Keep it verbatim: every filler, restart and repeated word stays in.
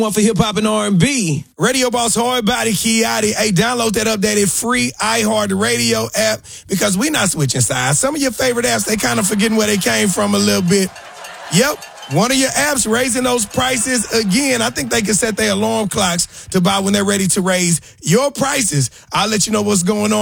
One for hip hop and R and B. Radio Boss Hard Body Kiati. Hey, download that updated free iHeart Radio app because we not switching sides. Some of your favorite apps, they kind of forgetting where they came from a little bit. Yep. One of your apps raising those prices again. I think they can set their alarm clocks to buy when they're ready to raise your prices. I'll let you know what's going on.